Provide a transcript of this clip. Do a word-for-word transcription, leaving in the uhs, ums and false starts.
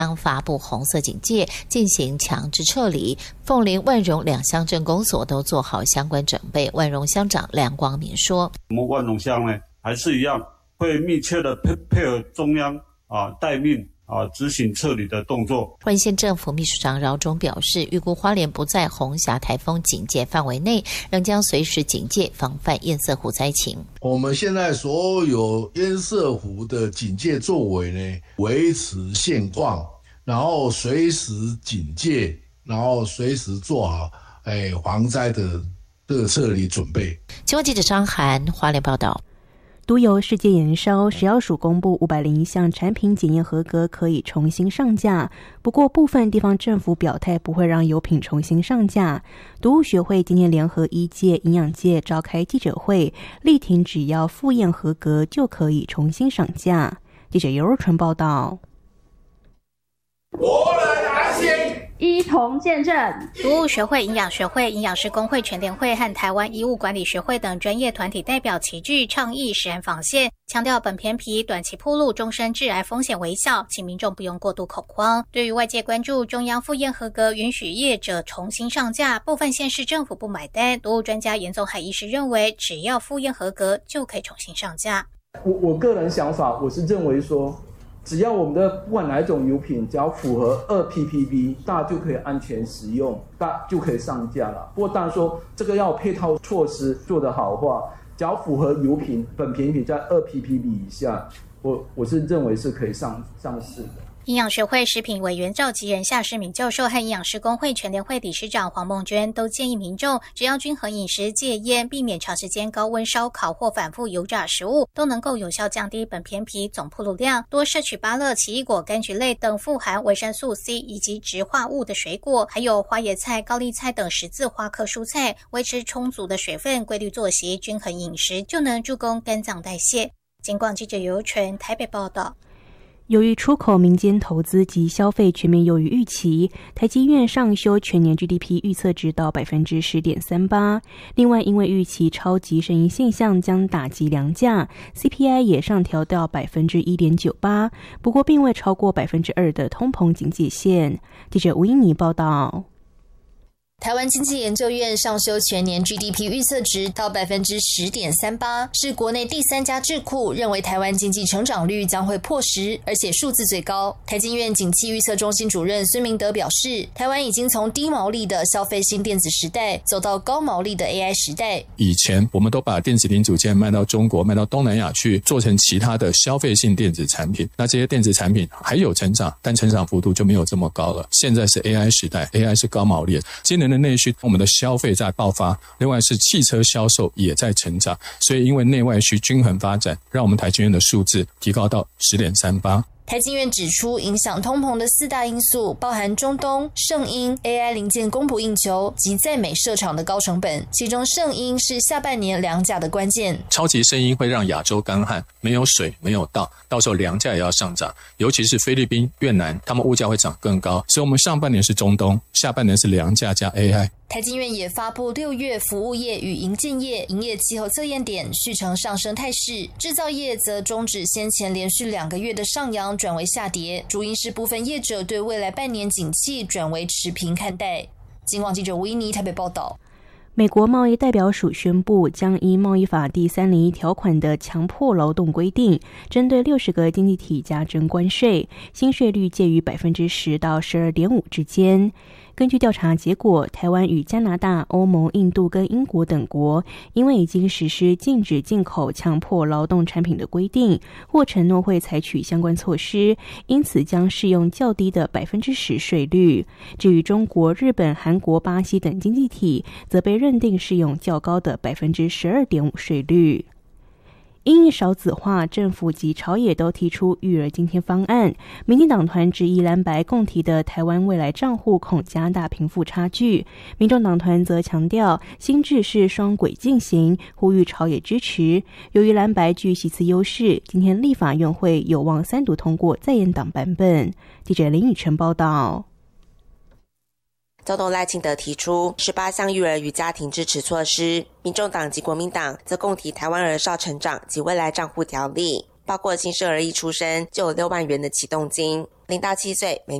将发布红色警戒，进行强制撤离。凤林、万荣两乡镇公所都做好相关准备。万荣乡长梁光明说：“ 我们万荣乡呢，还是一样，会密切的配配合中央啊待命啊执行撤离的动作。” 花莲县政府秘书长饶忠表示，预估花莲不在红霞台风警戒范围内，仍将随时警戒，防范堰塞湖灾情。 我们现在所有堰塞湖的警戒作为呢，维持现况，然后随时警戒，然后随时做好哎防灾的这个撤离准备。 新闻记者张涵花莲报道。 独有世界延烧，食药署公布五百零一项产品检验合格，可以重新上架。不过部分地方政府表态不会让油品重新上架。毒物学会今天联合医界、营养界召开记者会，力挺只要复验合格就可以重新上架。记者尤若纯报道。 我们安心。一同见证。 毒物学会、营养学会、营养师工会全联会和台湾医务管理学会等专业团体代表齐聚倡议食安防线，强调本片皮短期暴露，终身致癌风险为小，请民众不用过度恐慌。对于外界关注中央复验合格允许业者重新上架，部分县市政府不买单，毒物专家严宗海医师认为，只要复验合格就可以重新上架。 我我个人想法，我是认为说，只要我们的不管哪一种油品，只要符合二 P P B， 大家就可以安全使用，大就可以上架了。不过当然说这个要配套措施做得好的话，只要符合油品本品品在二 P P B 以下，我我是认为是可以上上市的。 营养学会食品委员召集人夏世敏教授和营养师工会全联会理事长黄梦娟都建议民众，只要均衡饮食、戒烟，避免长时间高温烧烤或反复油炸食物，都能够有效降低本片皮总暴露量。多摄取芭乐、奇异果、柑橘类等富含维生素 C 以及植化物的水果，还有花椰菜、高丽菜等十字花科蔬菜，维持充足的水分，规律作息，均衡饮食，就能助攻肝脏代谢。警广记者尤纯台北报道。 由于出口、民间投资及消费全面优于预期，台积院上修全年 G D P 预测值到 百分之十点三八。 另外，因为预期超级生意现象将打击粮价， C P I 也上调到 百分之一点九八， 不过并未超过 百分之二 的通膨警戒线。记者吴英妮报道。 台湾经济研究院上修全年 G D P 预测值到 百分之十点三八， 是国内第三家智库认为台湾经济成长率将会破十，而且数字最高。台经院景气预测中心主任孙明德表示，台湾已经从低毛利的消费性电子时代走到高毛利的 A I 时代。 以前我们都把电子零组件卖到中国、卖到东南亚去，做成其他的消费性电子产品，那这些电子产品还有成长，但成长幅度就没有这么高了。现在是 A I 时代， A I 是高毛利，今年的内需，我们的消费在爆发，另外是汽车销售也在成长，所以因为内外需均衡发展，让我们台经院的数字提高到 十点三八。 台经院指出，影响通膨的四大因素包含中东、圣婴、A I 零件供不应求及在美设厂的高成本，其中圣婴是下半年粮价的关键。 超级圣婴会让亚洲干旱，没有水，没有稻，到时候粮价也要上涨，尤其是菲律宾、越南，他们物价会涨更高。所以我们上半年是中东，下半年是粮价加 A I。 台经院也发布六月服务业与营建业营业气候测验点续呈上升态势，制造业则终止先前连续两个月的上扬，转为下跌，主因是部分业者对未来半年景气转为持平看待。警广记者吴依妮台北报道。 美国贸易代表署宣布，将依贸易法第三零一条款的强迫劳动规定，针对六十个经济体加征关税，新税率介于 百分之十 到 十二点五 之间。根据调查结果，台湾与加拿大、欧盟、印度跟英国等国，因为已经实施禁止进口强迫劳动产品的规定，或承诺会采取相关措施，因此将适用较低的 百分之十 税率。至于中国、日本、韩国、巴西等经济体，则被认定适用较高的 百分之十二点五 税率。因应少子化，政府及朝野都提出育儿津贴方案。民进党团质疑蓝白共提的台湾未来账户恐加大贫富差距，民众党团则强调新制是双轨进行，呼吁朝野支持。由于蓝白具席次优势，今天立法院会有望三读通过在野党版本。记者林宇晨报道。 总统赖清德提出十八项育儿与家庭支持措施，民众党及国民党则共提台湾儿少成长及未来账户条例，包括新生儿一出生就有六万元的启动金， 零到七岁每